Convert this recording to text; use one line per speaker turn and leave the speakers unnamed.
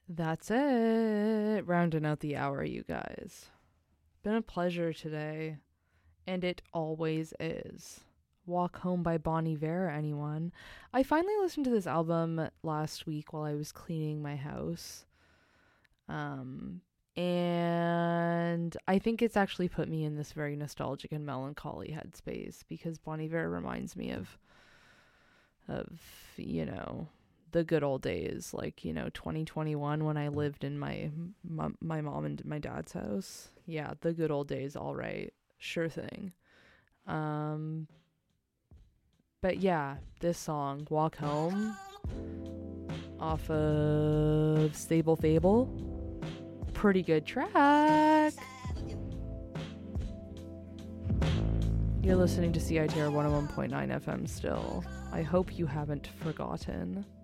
That's it. Rounding out the hour, you guys. Been a pleasure today, and it always is. Walk Home by Bon Iver, anyone? I finally listened to this album last week while I was cleaning my house. And I think it's actually put me in this very nostalgic and melancholy headspace because Bon Iver reminds me of the good old days, like 2021 when I lived in my mom and my dad's house. Yeah, the good old days. All right, sure thing. But yeah, this song, Walk Home, off of Stable Fable, pretty good track. You're listening to CITR 101.9 FM still. I hope you haven't forgotten.